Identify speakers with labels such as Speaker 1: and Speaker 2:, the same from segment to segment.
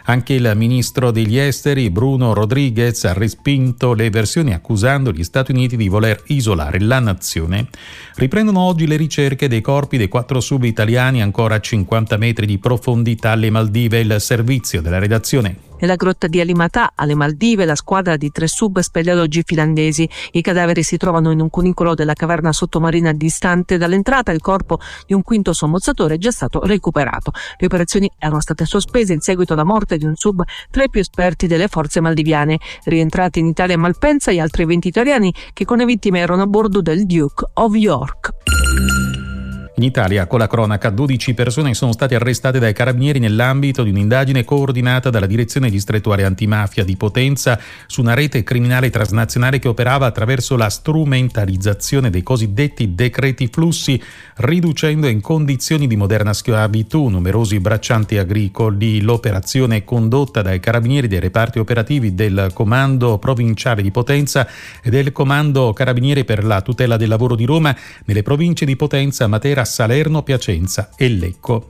Speaker 1: Anche il ministro degli esteri Bruno Rodriguez ha respinto le versioni accusando gli Stati Uniti di voler isolare la nazione. Riprendono oggi le ricerche dei corpi dei 4 sub italiani ancora a 50 metri di profondità alle Maldive. Il servizio della redazione.
Speaker 2: Nella grotta di Alimatà, alle Maldive, la squadra di 3 sub speleologi finlandesi. I cadaveri si trovano in un cunicolo della caverna sottomarina distante dall'entrata. Il corpo di un quinto sommozzatore è già stato recuperato. Le operazioni erano state sospese in seguito alla morte di un sub tra i più esperti delle forze maldiviane. Rientrati in Italia a Malpensa gli altri 20 italiani che con le vittime erano a bordo del Duke of York.
Speaker 1: In Italia, con la cronaca, 12 persone sono state arrestate dai carabinieri nell'ambito di un'indagine coordinata dalla Direzione Distrettuale Antimafia di Potenza su una rete criminale transnazionale che operava attraverso la strumentalizzazione dei cosiddetti decreti flussi, riducendo in condizioni di moderna schiavitù numerosi braccianti agricoli. L'operazione è condotta dai carabinieri dei reparti operativi del Comando Provinciale di Potenza e del Comando Carabinieri per la Tutela del Lavoro di Roma nelle province di Potenza, Matera, Salerno, Piacenza e Lecco.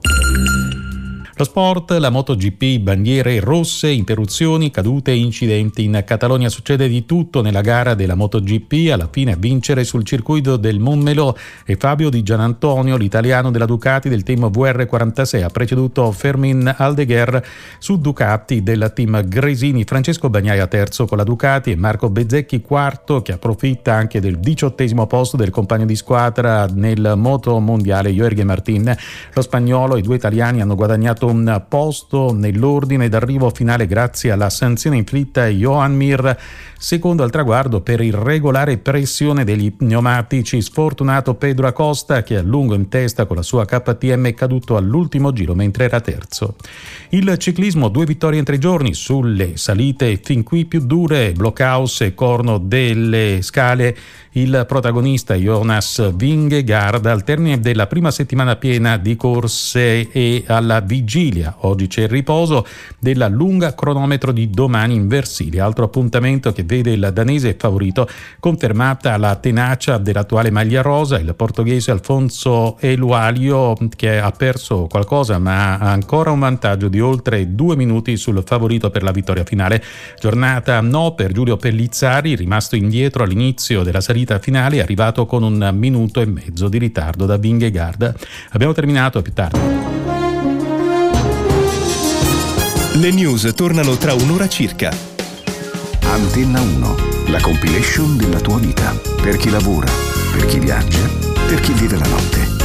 Speaker 1: Lo sport, la MotoGP, bandiere rosse, interruzioni, cadute e incidenti. In Catalogna succede di tutto nella gara della MotoGP. Alla fine a vincere sul circuito del Montmeló è Fabio Di Gianantonio, l'italiano della Ducati del team VR46. Ha preceduto Fermin Aldeguer su Ducati del team Gresini. Francesco Bagnaia terzo con la Ducati e Marco Bezzecchi quarto, che approfitta anche del 18° posto del compagno di squadra nel moto mondiale Jorge Martin. Lo spagnolo e i 2 italiani hanno guadagnato un posto nell'ordine d'arrivo finale grazie alla sanzione inflitta a Joan Mir, secondo al traguardo per irregolare pressione degli pneumatici. Sfortunato Pedro Acosta, che a lungo in testa con la sua KTM, è caduto all'ultimo giro mentre era terzo. Il ciclismo, 2 vittorie in 3 giorni sulle salite fin qui più dure, Blockhaus e Corno delle Scale. Il protagonista Jonas Vingegaard al termine della prima settimana piena di corse e alla vigilia, oggi c'è il riposo, della lunga cronometro di domani in Versilia, altro appuntamento che vede il danese favorito, confermata la tenacia dell'attuale maglia rosa, il portoghese Alfonso Elualio, che ha perso qualcosa ma ha ancora un vantaggio di oltre 2 minuti sul favorito per la vittoria finale. Giornata no per Giulio Pellizzari, rimasto indietro all'inizio della salita finale, è arrivato con 1 minuto e mezzo di ritardo da Vingegaard. Abbiamo terminato, a più tardi.
Speaker 3: Le news tornano tra un'ora circa.
Speaker 4: Antenna 1, la compilation della tua vita. Per chi lavora, per chi viaggia, per chi vive la notte.